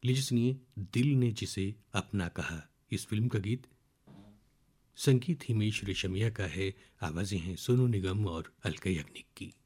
लीजिए सुनिए दिल ने जिसे अपना कहा। इस फिल्म का गीत, संगीत हिमेश रेशमिया का है, आवाजें हैं सोनू निगम और अलका याग्निक की।